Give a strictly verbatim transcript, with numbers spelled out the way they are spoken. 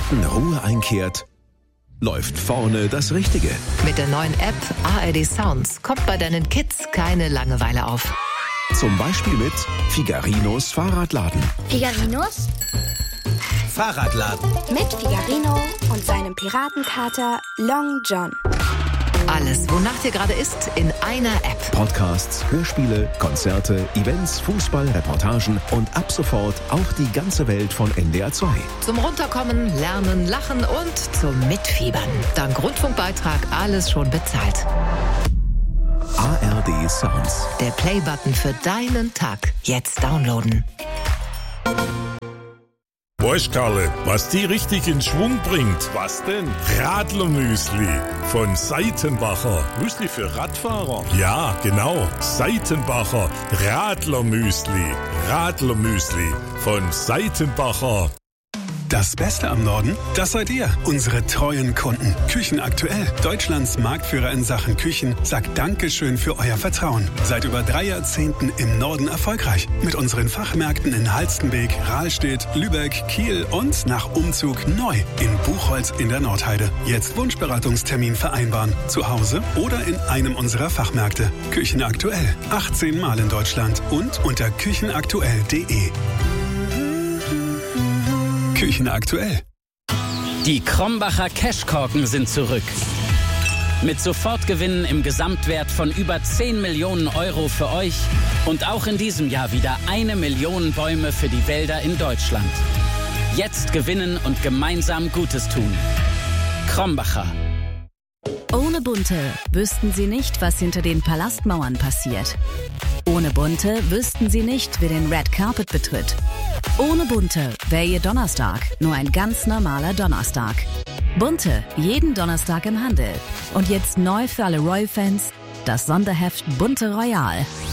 hinten Ruhe einkehrt, läuft vorne das Richtige. Mit der neuen App A R D Sounds kommt bei deinen Kids keine Langeweile auf. Zum Beispiel mit Figarinos Fahrradladen. Figarinos Fahrradladen. mit Figarino und seinem Piratenkater Long John. Alles, wonach dir gerade ist, in einer App. Podcasts, Hörspiele, Konzerte, Events, Fußball, Reportagen und ab sofort auch die ganze Welt von N D R zwei. Zum Runterkommen, Lernen, Lachen und zum Mitfiebern. Dank Rundfunkbeitrag alles schon bezahlt. A R D Sounds. Der Play-Button für deinen Tag. Jetzt downloaden. Weißt Karle, was die richtig in Schwung bringt? Was denn? Radlermüsli von Seitenbacher. Müsli für Radfahrer? Ja, genau. Seitenbacher Radlermüsli. Radlermüsli von Seitenbacher. Das Beste am Norden, das seid ihr, unsere treuen Kunden. Küchen aktuell, Deutschlands Marktführer in Sachen Küchen, sagt Dankeschön für euer Vertrauen. Seit über drei Jahrzehnten im Norden erfolgreich. Mit unseren Fachmärkten in Halstenbek, Rahlstedt, Lübeck, Kiel und nach Umzug neu in Buchholz in der Nordheide. Jetzt Wunschberatungstermin vereinbaren. Zu Hause oder in einem unserer Fachmärkte. Küchen aktuell, achtzehn Mal in Deutschland und unter küchenaktuell punkt de. Küchen aktuell. Die Krombacher Cashkorken sind zurück. Mit Sofortgewinnen im Gesamtwert von über zehn Millionen Euro für euch und auch in diesem Jahr wieder eine Million Bäume für die Wälder in Deutschland. Jetzt gewinnen und gemeinsam Gutes tun. Krombacher. Ohne Bunte wüssten Sie nicht, was hinter den Palastmauern passiert. Ohne Bunte wüssten Sie nicht, wer den Red Carpet betritt. Ohne Bunte wäre Ihr Donnerstag nur ein ganz normaler Donnerstag. Bunte, jeden Donnerstag im Handel. Und jetzt neu für alle Royal-Fans, das Sonderheft Bunte Royal.